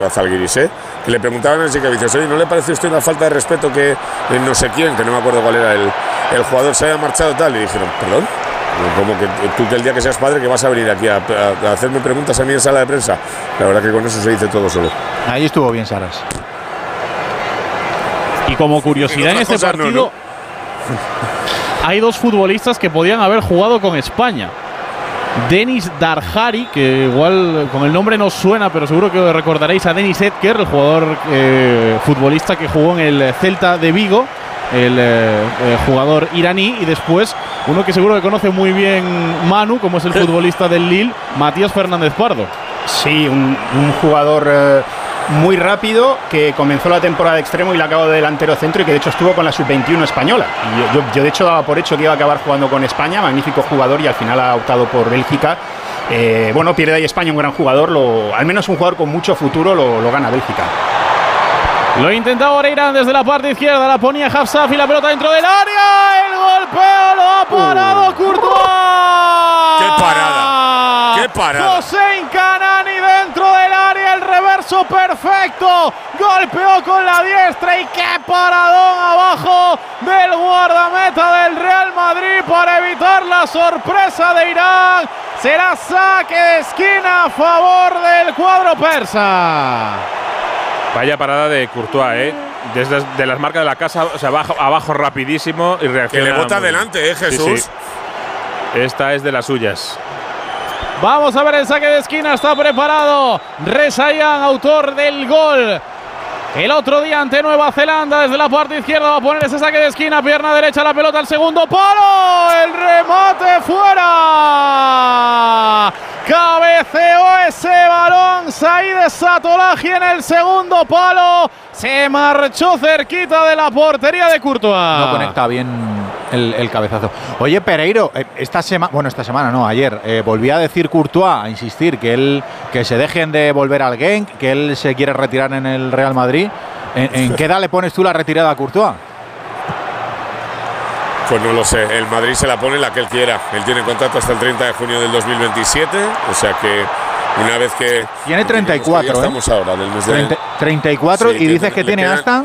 a Zalgiris, que le preguntaban a Gikiewicz, oye, ¿no le parece a usted una falta de respeto que no sé quién, que no me acuerdo cuál era el jugador, se haya marchado tal? Y dijeron, ¿perdón? Como que tú, que el día que seas padre, que vas a venir aquí a hacerme preguntas a mí en sala de prensa. La verdad que con eso se dice todo solo. Ahí estuvo bien Saras. Y como curiosidad, en este partido hay dos futbolistas que podían haber jugado con España. Denis Darhari, que igual con el nombre no suena, pero seguro que recordaréis a Denis Edker, el jugador futbolista que jugó en el Celta de Vigo, el jugador iraní, y después uno que seguro que conoce muy bien Manu, como es el futbolista del Lille, Matías Fernández Pardo. Sí, un jugador muy rápido, que comenzó la temporada de extremo y la acabó de delantero centro, y que de hecho estuvo con la sub-21 española. Y yo de hecho daba por hecho que iba a acabar jugando con España, magnífico jugador, y al final ha optado por Bélgica. Bueno, pierde ahí España un gran jugador, al menos un jugador con mucho futuro, lo gana Bélgica. Lo intentaba Oreirán desde la parte izquierda, la ponía Hafsaf y la pelota dentro del área. El golpeo lo ha parado Courtois. ¡Qué parada! ¡Qué parada! Hossein Kanani dentro del área, el reverso perfecto. Golpeó con la diestra y qué paradón abajo del guardameta del Real Madrid para evitar la sorpresa de Irán. Será saque de esquina a favor del cuadro persa. Vaya parada de Courtois, desde de las marcas de la casa, o sea, abajo rapidísimo y reacciona. Que le bota adelante, Jesús. Sí. Esta es de las suyas. Vamos a ver el saque de esquina, está preparado Rezaian, autor del gol el otro día ante Nueva Zelanda. Desde la parte izquierda va a poner ese saque de esquina, pierna derecha, la pelota al segundo palo, el remate fuera. Cabeceó ese balón Said Satoraji en el segundo palo, se marchó cerquita de la portería de Courtois. No conecta bien el cabezazo. Oye, Pereiro, esta semana no, ayer, volvía a decir Courtois, a insistir que se dejen de volver al Genk, que él se quiere retirar en el Real Madrid. ¿En qué edad le pones tú la retirada a Courtois? Pues no lo sé, el Madrid se la pone la que él quiera. Él tiene contrato hasta el 30 de junio del 2027, o sea que una vez que… Tiene 34, estamos ahora, del mes de… 34 sí, y dices que tiene hasta…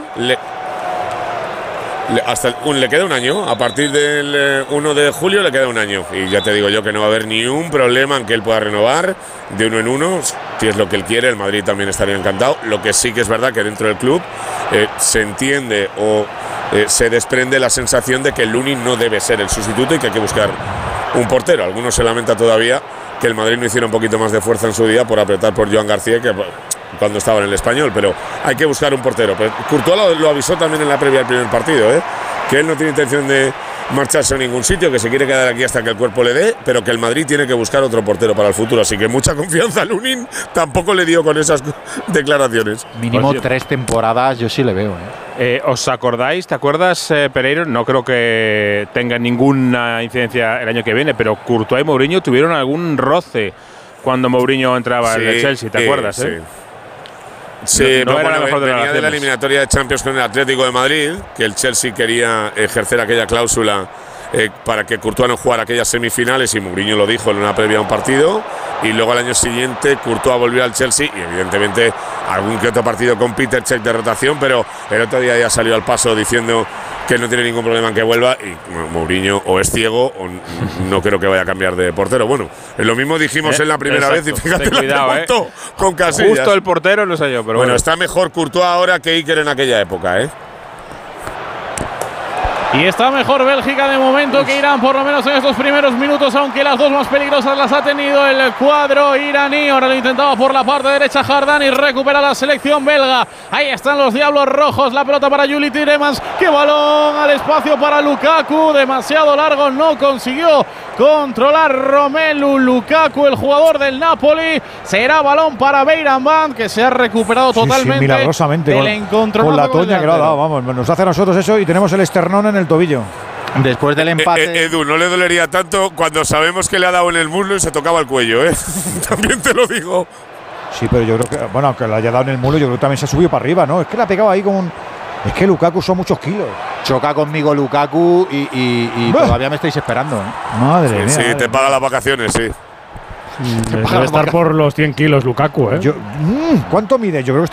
Le queda un año, a partir del 1 de julio le queda un año. Y ya te digo yo que no va a haber ni un problema en que él pueda renovar de uno en uno, si es lo que él quiere. El Madrid también estaría encantado. Lo que sí que es verdad que dentro del club se entiende o se desprende la sensación de que Lunin no debe ser el sustituto y que hay que buscar un portero. Algunos se lamenta todavía que el Madrid no hiciera un poquito más de fuerza en su día por apretar por Joan García, que cuando estaba en el Español, pero hay que buscar un portero. Pero Courtois lo avisó también en la previa del primer partido, que él no tiene intención de marcharse a ningún sitio, que se quiere quedar aquí hasta que el cuerpo le dé, pero que el Madrid tiene que buscar otro portero para el futuro. Así que mucha confianza a Lunin tampoco le dio con esas declaraciones. Mínimo 3 temporadas yo sí le veo. ¿Os acordáis? ¿Te acuerdas, Pereiro? No creo que tenga ninguna incidencia el año que viene, pero Courtois y Mourinho tuvieron algún roce cuando Mourinho entraba en el Chelsea, ¿te acuerdas? Sí. Sí, no era venía de la eliminatoria de Champions con el Atlético de Madrid, que el Chelsea quería ejercer aquella cláusula para que Courtois no jugara aquellas semifinales, y Mourinho lo dijo en una previa a un partido, y luego al año siguiente Courtois volvió al Chelsea y evidentemente algún que otro partido con Peter Cech de rotación, pero el otro día ya salió al paso diciendo que no tiene ningún problema en que vuelva, y Mourinho o es ciego o no creo que vaya a cambiar de portero. Bueno, lo mismo dijimos en la primera vez, y fíjate, cuidado, con Casillas. Justo el portero no sé yo, pero bueno, está mejor Courtois ahora que Iker en aquella época, Y está mejor Bélgica de momento que Irán, por lo menos en estos primeros minutos, aunque las dos más peligrosas las ha tenido el cuadro iraní. Ahora lo intentaba por la parte derecha Jardán y recupera la selección belga. Ahí están los Diablos Rojos, la pelota para Juli Tielemans. ¡Qué balón al espacio para Lukaku! Demasiado largo, no consiguió controlar Romelu Lukaku, el jugador del Napoli. Será balón para Beiranvand, que se ha recuperado totalmente. Milagrosamente con la toña que lo ha dado. Vamos, nos hace a nosotros eso y tenemos el esternón en el tobillo. Después del empate… Edu, no le dolería tanto cuando sabemos que le ha dado en el muslo y se tocaba el cuello, También te lo digo. Sí, pero yo creo que, bueno, aunque le haya dado en el muslo, yo creo que también se ha subido para arriba, ¿no? Es que la ha pegado ahí con… Es que Lukaku son muchos kilos. Choca conmigo Lukaku y todavía me estáis esperando, Madre mía. Sí, te paga las vacaciones, sí. Debe estar por los 100 kilos Lukaku, ¿Cuánto mide? Yo creo que